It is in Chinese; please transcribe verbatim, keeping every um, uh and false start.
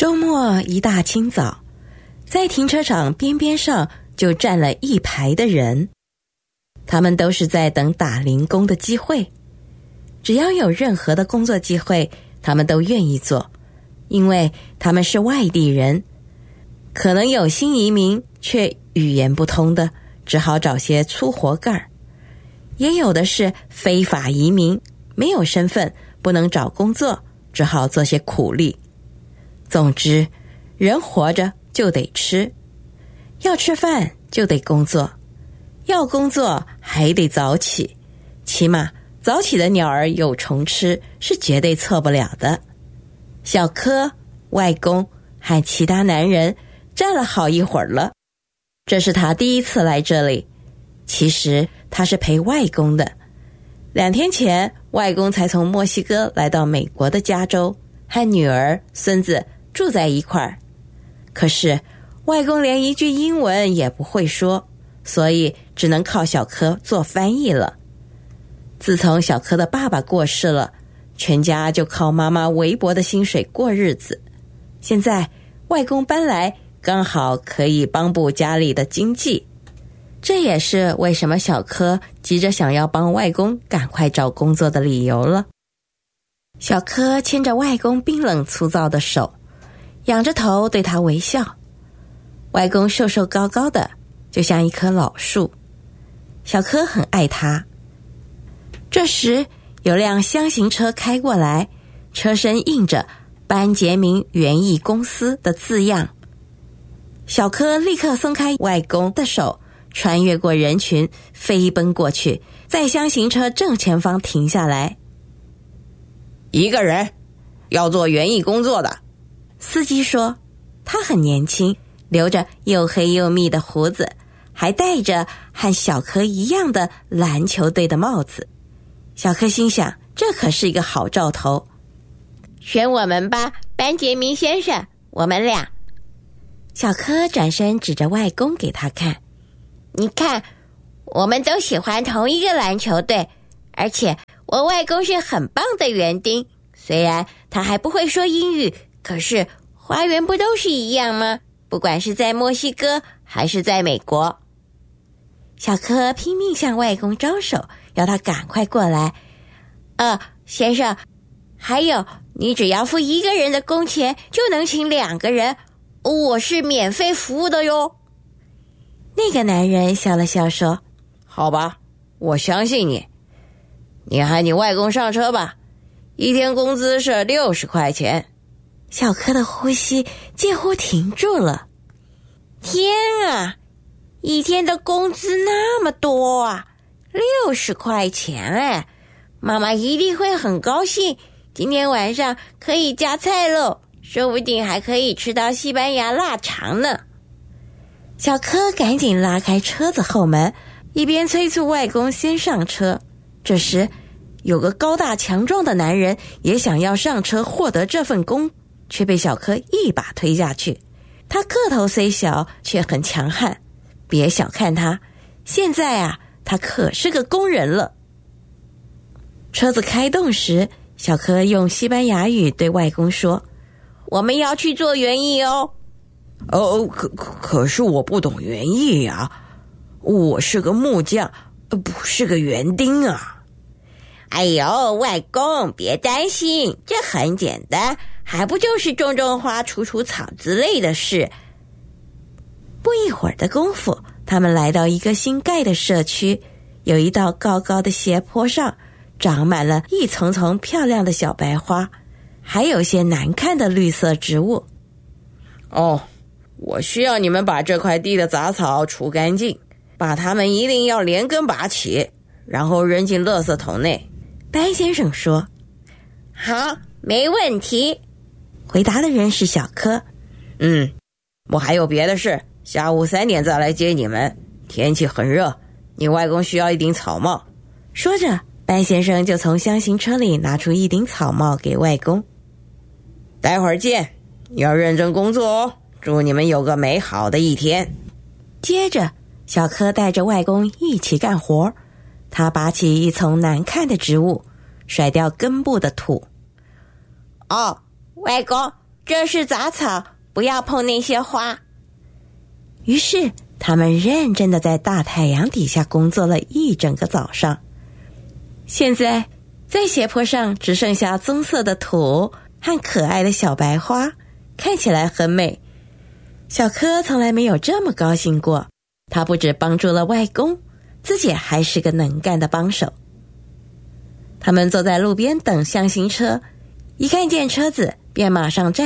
周末一大清早，在停车场边边上就站了一排的人，他们都是在等打零工的机会。只要有任何的工作机会，他们都愿意做，因为他们是外地人，可能有新移民却语言不通的，只好找些粗活干儿；也有的是非法移民，没有身份，不能找工作，只好做些苦力。总之，人活着就得吃，要吃饭就得工作，要工作还得早起，起码早起的鸟儿有虫吃是绝对错不了的。小柯、外公和其他男人站了好一会儿了，这是他第一次来这里。其实他是陪外公的，两天前外公才从墨西哥来到美国的加州，和女儿、孙子住在一块儿。可是外公连一句英文也不会说，所以只能靠小柯做翻译了。自从小柯的爸爸过世了，全家就靠妈妈微薄的薪水过日子。现在外公搬来，刚好可以帮补家里的经济。这也是为什么小柯急着想要帮外公赶快找工作的理由了。小柯牵着外公冰冷粗糙的手，仰着头对他微笑。外公瘦瘦高高的，就像一棵老树。小柯很爱他。这时有辆厢型车开过来，车身印着班杰明园艺公司的字样。小柯立刻松开外公的手，穿越过人群，飞奔过去，在厢型车正前方停下来。 一个人，要做园艺工作的。 司机说，他很年轻，留着又黑又密的胡子，还戴着和小柯一样的篮球队的帽子。小柯心想，这可是一个好兆头。 选我们吧，班杰明先生，我们俩。 小柯转身指着外公给他看， 你看，我们都喜欢同一个篮球队，而且我外公是很棒的园丁，虽然他还不会说英语，可是花园不都是一样吗？不管是在墨西哥还是在美国。 小柯拼命向外公招手，要他赶快过来。 呃，先生，还有，你只要付一个人的工钱，就能请两个人，我是免费服务的哟。 那个男人笑了笑说， 好吧，我相信你。你和你外公上车吧，一天工资是六十块钱。 小柯的呼吸几乎停住了。 天啊，一天的工资那么多啊，六十块钱哎！妈妈一定会很高兴，今天晚上可以加菜喽，说不定还可以吃到西班牙腊肠呢。 小柯赶紧拉开车子后门，一边催促外公先上车。这时有个高大强壮的男人也想要上车获得这份工，却被小柯一把推下去。他个头虽小，却很强悍，别小看他，现在啊，他可是个工人了。车子开动时，小柯用西班牙语对外公说， 我们要去做园艺哦。 哦，可可是我不懂园艺啊，我是个木匠，不是个园丁啊。 哎呦，外公，别担心，这很简单，还不就是种种花、除除草之类的事。 不一会儿的功夫，他们来到一个新盖的社区，有一道高高的斜坡上长满了一丛丛漂亮的小白花，还有些难看的绿色植物。 哦，我需要你们把这块地的杂草除干净，把它们一定要连根拔起，然后扔进垃圾桶内。 班先生说， 好，没问题。 回答的人是小柯。 嗯，我还有别的事，下午三点再来接你们。天气很热，你外公需要一顶草帽。 说着，班先生就从厢型车里拿出一顶草帽给外公。 待会儿见，要认真工作哦，祝你们有个美好的一天。 接着，小柯带着外公一起干活，他拔起一丛难看的植物，甩掉根部的土。 哦，外公， 这是杂草，不要碰那些花。 于是他们认真的在大太阳底下工作了一整个早上。现在在斜坡上只剩下棕色的土和可爱的小白花，看起来很美。小柯从来没有这么高兴过，他不止帮助了外公，自己还是个能干的帮手。他们坐在路边等箱型车，一看见车子便马上站